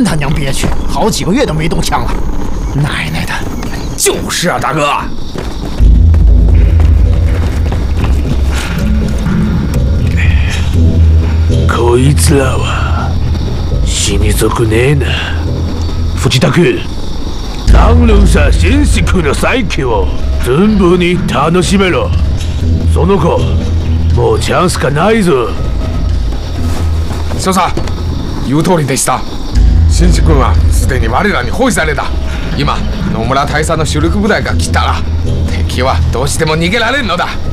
真他娘憋屈，好几个月都没动枪了。奶奶的！ 就是啊，大哥。 こいつらは死に損ねえな。藤田君、単論者紳士君の再起を存分に楽しめろ。その子、もうチャンスがないぞ。 少佐、言う通りでした。紳士君はすでに我らに包囲された。今、野村大佐の主力部隊が来たら敵はどうしても逃げられんのだ。